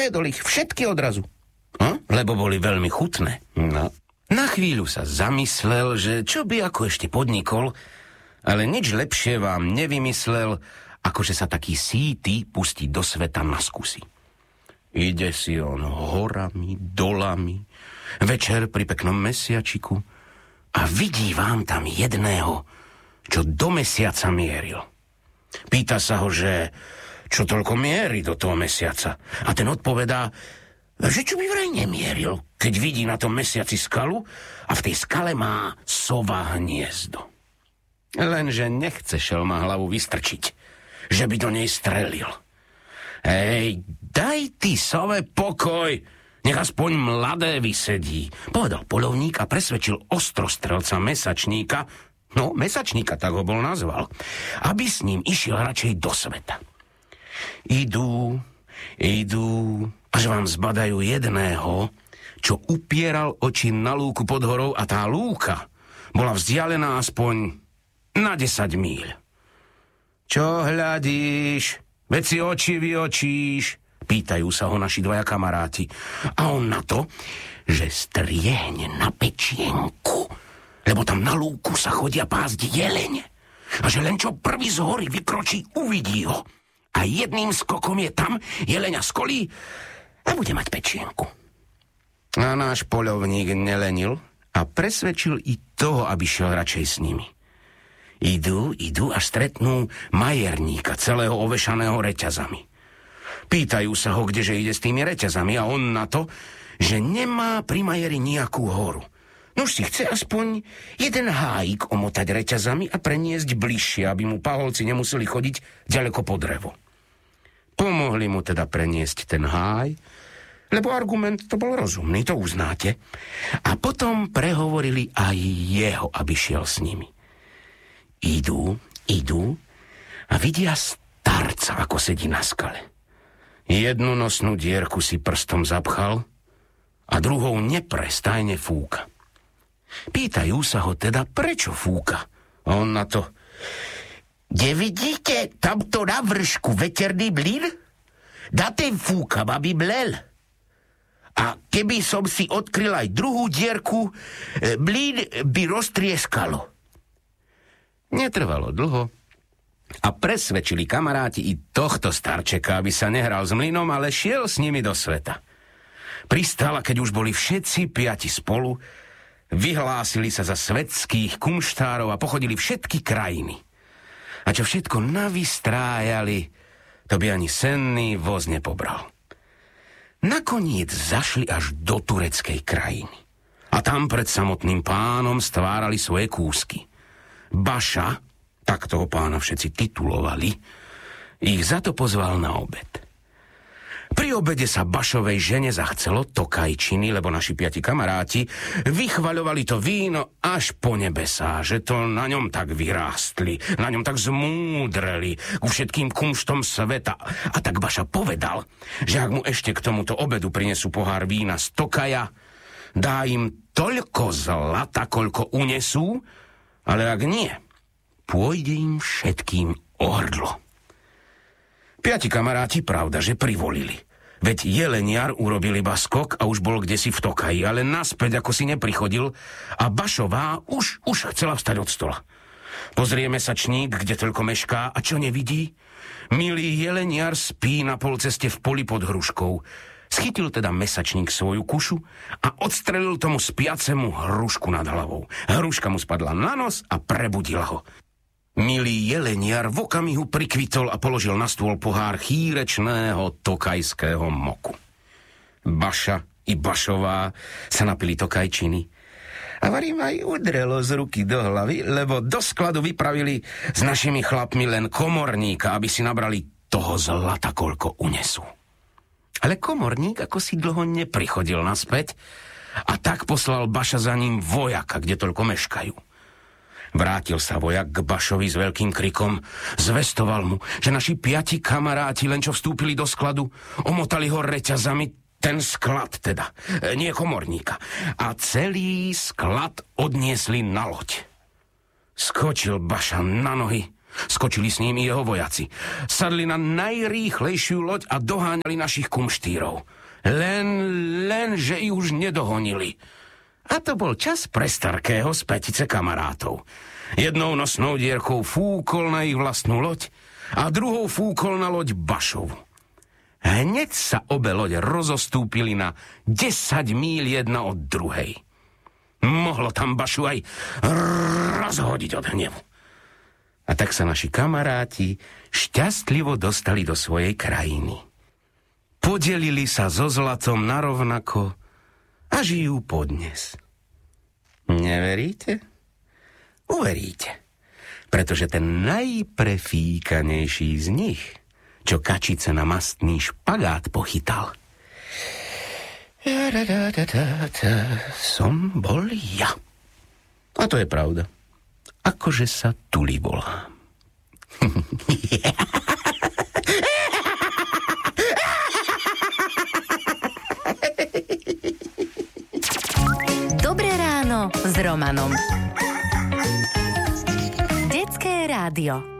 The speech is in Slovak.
najedol ich všetky odrazu. Lebo boli veľmi chutné. No. Na chvíľu sa zamyslel, že čo by ako ešte podnikol, ale nič lepšie vám nevymyslel, ako že sa taký sýty pustí do sveta na skúsi. Ide si on horami, dolami, večer pri peknom mesiačiku a vidí vám tam jedného, čo do mesiaca mieril. Pýta sa ho, že čo toľko mierí do toho mesiaca. A ten odpovedá, že čo by vraj nemieril, keď vidí na tom mesiaci skalu a v tej skale má sova hniezdo. Lenže nechce šelma hlavu vystrčiť, že by do nej strelil. Hej, daj ty sove pokoj, nech aspoň mladé vysedí, povedal poľovník a presvedčil ostrostrelca Mesačníka, Mesačníka tak ho bol nazval, aby s ním išiel radšej do sveta. Idú, až vám zbadajú jedného, čo upieral oči na lúku pod horou a tá lúka bola vzdialená aspoň na 10 míľ. Čo hľadíš? Veď si oči vyočíš, pýtajú sa ho naši dvaja kamaráti. A on na to, že striehne na pečienku, lebo tam na lúku sa chodia pásť jelene. A že len čo prvý z hory vykročí, uvidí ho. A jedným skokom je tam, jelenia skolí a bude mať pečienku. A náš poľovník nelenil a presvedčil i toho, aby šiel radšej s nimi. Idú, až stretnú majerníka, celého ovešaného reťazami. Pýtajú sa ho, kdeže ide s tými reťazami a on na to, že nemá pri majeri nejakú horu. Nož si chce aspoň jeden hájik omotať reťazami a preniesť bližšie, aby mu paholci nemuseli chodiť ďaleko po drevo. Pomohli mu teda preniesť ten háj, lebo argument to bol rozumný, to uznáte. A potom prehovorili aj jeho, aby šiel s nimi. Idú a vidia starca, ako sedí na skale. Jednu nosnú dierku si prstom zapchal a druhou neprestajne fúka. Pýtajú sa ho teda, prečo fúka. A on na to, kde vidíte tamto na vršku veterný mlyn? Na ten fúkam, aby blel. A keby som si odkryl aj druhú dierku, mlyn by roztrieskalo. Netrvalo dlho a presvedčili kamaráti i tohto starčeka, aby sa nehral s mlynom, ale šiel s nimi do sveta. Pristal, keď už boli všetci 5 spolu, vyhlásili sa za svetských kumštárov a pochodili všetky krajiny. A čo všetko navystrájali, to by ani senný voz nepobral. Nakoniec zašli až do tureckej krajiny. A tam pred samotným pánom stvárali svoje kúsky. Baša, tak toho pána všetci titulovali, ich za to pozval na obed. Pri obede sa Bašovej žene zachcelo tokajčiny, lebo naši 5 kamaráti vychvaľovali to víno až po nebesá, že to na ňom tak vyrástli, na ňom tak zmúdreli ku všetkým kumštom sveta. A tak Baša povedal, že ak mu ešte k tomuto obedu prinesú pohár vína z Tokaja, dá im toľko zlata, koľko unesú, ale ak nie, pôjde im všetkým o hrdlo. 5 kamaráti, pravda, že privolili. Veď jeleniar urobil iba skok a už bol kdesi v Tokaji, ale naspäť ako si neprichodil a Bašová už chcela vstať od stola. Pozrie Mesačník, kde toľko mešká a čo nevidí? Milý jeleniar spí na polceste v poli pod hruškou. Schytil teda Mesačník svoju kušu a odstrelil tomu spiacemu hrušku nad hlavou. Hruška mu spadla na nos a prebudila ho. Milý jeleniar v okamihu prikvitol a položil na stôl pohár chýrečného tokajského moku. Baša i Bašová sa napili tokajčiny a varím aj udrelo z ruky do hlavy, lebo do skladu vypravili s našimi chlapmi len komorníka, aby si nabrali toho zlata, koľko unesú. Ale komorník ako si dlho neprichodil naspäť a tak poslal Baša za ním vojaka, kde toľko meškajú. Vrátil sa vojak k Bašovi s veľkým krikom, zvestoval mu, že naši 5 kamaráti, len čo vstúpili do skladu, omotali ho reťazami, ten sklad teda, nie komorníka, a celý sklad odniesli na loď. Skočil Baša na nohy, Skočili s ním jeho vojaci. Sadli na najrýchlejšiu loď a doháňali našich kumštírov. Len, že ich už nedohonili. A to bol čas pre Starkého z pätice kamarátov. Jednou nosnou dierkou fúkol na ich vlastnú loď a druhou fúkol na loď Bašovu. Hneď sa obe lode rozostúpili na 10 míľ jedna od druhej. Mohlo tam Bašu aj rozhodiť od hnevu. A tak sa naši kamaráti šťastlivo dostali do svojej krajiny. Podelili sa so zlatom narovnako a žijú podnes. Neveríte? Uveríte. Pretože ten najprefíkanejší z nich, čo kačice na mastný špagát pochytal, som bol ja. A to je pravda. Akože sa Tuli volám. Dobré ráno s Romanom. Detské rádio.